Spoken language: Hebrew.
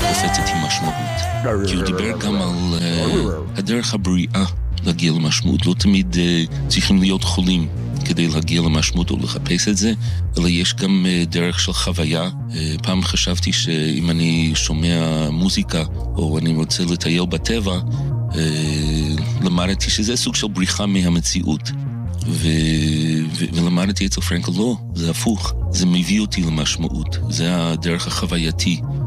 קופצת עם משמעות. כי הוא דיבר גם על הדרך הבריאה להגיע למשמעות. לא תמיד צריכים להיות חולים כדי להגיע למשמעות או לחפש את זה, אלא יש גם דרך של חוויה. פעם חשבתי שאם אני שומע מוזיקה או אני רוצה לטייל בטבע, למדתי שזה סוג של בריחה מהמציאות. ולמדתי אצל פרנקל, לא, זה הפוך. זה מביא אותי למשמעות. זה הדרך החווייתי